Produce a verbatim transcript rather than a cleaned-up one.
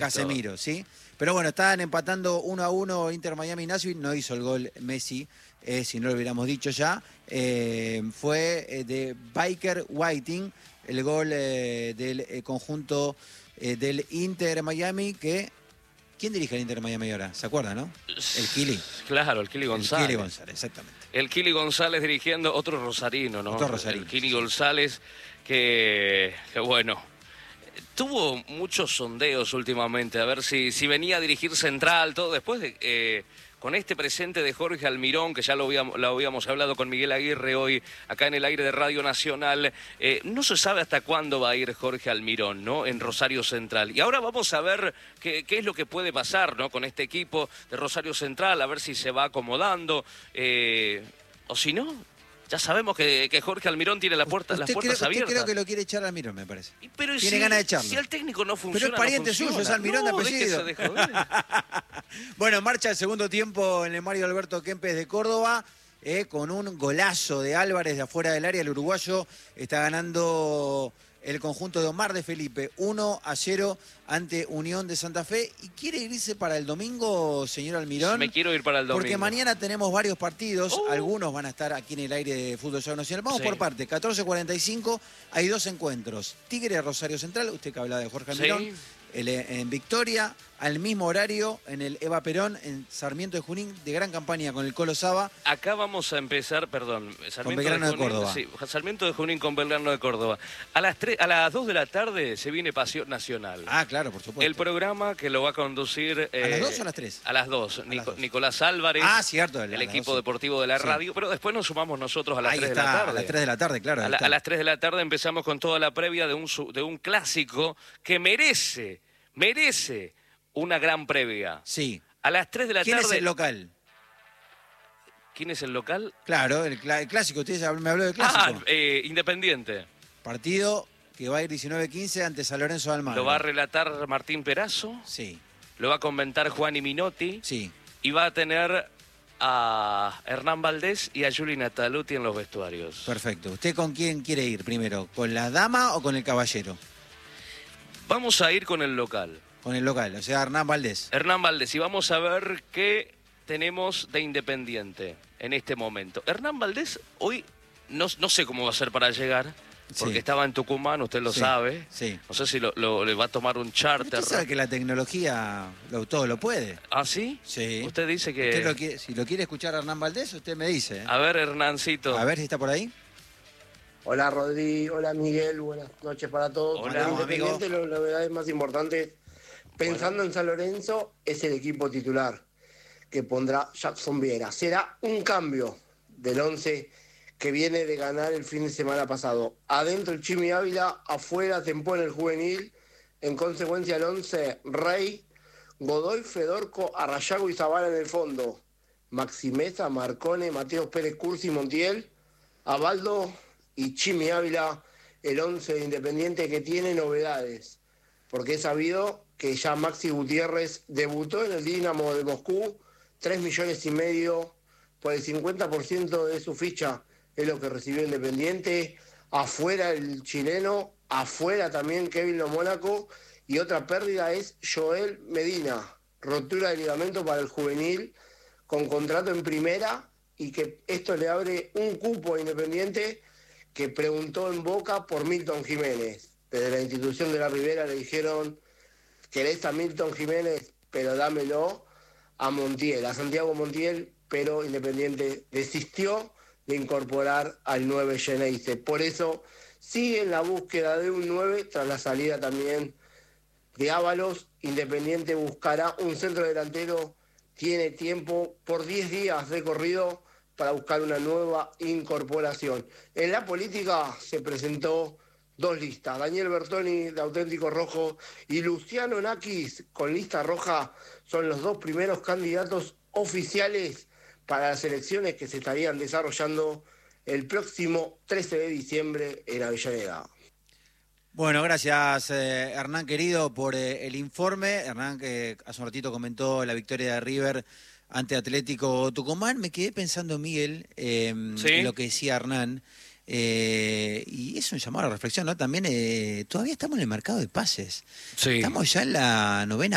Casemiro, ¿sí? Pero bueno, estaban empatando uno a uno Inter Miami Nashville, no hizo el gol Messi, eh, si no lo hubiéramos dicho ya. Eh, fue eh, de Biker Whiting, el gol eh, del eh, conjunto eh, del Inter Miami, que... ¿Quién dirige el Inter Miami ahora? ¿Se acuerda, no? El Kili. Claro, el Kili González. El Kili González, exactamente. El Kili González dirigiendo otro rosarino, ¿no? Otro rosarino. El Kili González, que, que bueno... Tuvo muchos sondeos últimamente, a ver si, si venía a dirigir Central, todo. Después de eh, con este presente de Jorge Almirón, que ya lo habíamos, lo habíamos hablado con Miguel Aguirre hoy, acá en el aire de Radio Nacional, eh, no se sabe hasta cuándo va a ir Jorge Almirón, ¿no? En Rosario Central. Y ahora vamos a ver qué, qué es lo que puede pasar, ¿no? Con este equipo de Rosario Central, a ver si se va acomodando, eh, o si no... Ya sabemos que, que Jorge Almirón tiene la puerta, las puertas creo, abiertas. Usted creo que lo quiere echar a Almirón, me parece. Y, pero tiene si, ganas de echarlo. Si el técnico no funciona, Pero es pariente no suyo, es Almirón no, de apellido. De joder. Bueno, en marcha el segundo tiempo en el Mario Alberto Kempes de Córdoba, eh, con un golazo de Álvarez de afuera del área. El uruguayo está ganando el conjunto de Omar de Felipe, uno a cero ante Unión de Santa Fe. ¿Y quiere irse para el domingo, señor Almirón? Me quiero ir para el domingo. Porque mañana tenemos varios partidos, uh. algunos van a estar aquí en el aire de Fútbol Nacional. Vamos sí. por parte, catorce cuarenta y cinco, hay dos encuentros. Tigre Rosario Central, usted que hablaba de Jorge Almirón, sí. el, en Victoria, al mismo horario, en el Eva Perón, en Sarmiento de Junín, de gran campaña con el Colo Saba. Acá vamos a empezar, perdón, Sarmiento con Belgrano de, Junín, de Córdoba. Sí, Sarmiento de Junín con Belgrano de Córdoba. A las, tres, a las dos de la tarde se viene Pasión Nacional. Ah, claro, por supuesto. El programa que lo va a conducir... Eh, ¿A las dos o a las tres? A las dos. A Nico, las dos. Nicolás Álvarez. Ah, cierto. El equipo dos, deportivo de la sí. radio. Pero después nos sumamos nosotros a las ahí tres está, de la tarde. A las tres de la tarde, claro. A, la, a las tres de la tarde empezamos con toda la previa de un, de un clásico que merece, merece una gran previa. Sí. A las tres de la ¿Quién tarde... ¿Quién es el local? ¿Quién es el local? Claro, el, el clásico. Usted me habló del clásico. Ah, eh, Independiente. Partido que va a ir diecinueve quince ante San Lorenzo de Almagro. Lo va a relatar Martín Perazo. Sí. Lo va a comentar Juani Minotti. Sí. Y va a tener a Hernán Valdés y a Juli Nataluti en los vestuarios. Perfecto. ¿Usted con quién quiere ir primero? ¿Con la dama o con el caballero? Vamos a ir con el local. Con el local, o sea, Hernán Valdés. Hernán Valdés. Y vamos a ver qué tenemos de Independiente en este momento. Hernán Valdés hoy no, no sé cómo va a ser para llegar. Porque sí. estaba en Tucumán, usted lo sí, sabe. Sí. No sé si lo, lo, le va a tomar un charter. Usted sabe que la tecnología lo, todo lo puede. ¿Ah, sí? Sí. Usted dice que... Usted lo quiere, si lo quiere escuchar a Hernán Valdés, usted me dice. ¿eh? A ver, Hernancito. A ver si está por ahí. Hola, Rodri. Hola, Miguel. Buenas noches para todos. Hola, Independiente, las novedades más importantes, pensando bueno. en San Lorenzo, es el equipo titular que pondrá Jackson Viera. Será un cambio del once que viene de ganar el fin de semana pasado. Adentro el Chimi Ávila, afuera Tempón el juvenil, en consecuencia el once Rey, Godoy, Fedorco, Arrayago y Zavala en el fondo, Maximeza, Marcone, Mateos Pérez Cursi, Montiel, Abaldo y Chimi Ávila, el once de Independiente que tiene novedades, porque he sabido que ya Maxi Gutiérrez debutó en el Dinamo de Moscú, tres millones y medio por el cincuenta por ciento de su ficha, es lo que recibió Independiente. Afuera el chileno, afuera también Kevin Lo Mónaco, y otra pérdida es Joel Medina, rotura de ligamento para el juvenil con contrato en primera, y que esto le abre un cupo a Independiente, que preguntó en Boca por Milton Jiménez. Desde la institución de la Ribera le dijeron: querés a Milton Jiménez, pero dámelo a Montiel, a Santiago Montiel, pero Independiente desistió de incorporar al nueve Geneise. Por eso sigue en la búsqueda de un nueve, tras la salida también de Ábalos. Independiente buscará un centro delantero, tiene tiempo por diez días de corrido para buscar una nueva incorporación. En la política se presentó dos listas, Daniel Bertoni de Auténtico Rojo y Luciano Nakis con lista roja, son los dos primeros candidatos oficiales para las elecciones que se estarían desarrollando el próximo trece de diciembre en Avellaneda. Bueno, gracias eh, Hernán querido por eh, el informe. Hernán que hace un ratito comentó la victoria de River ante Atlético Tucumán. Me quedé pensando, Miguel, eh, ¿sí? en lo que decía Hernán. Eh, y es un llamado a la reflexión, ¿no? También eh, todavía estamos en el mercado de pases. Sí. Estamos ya en la novena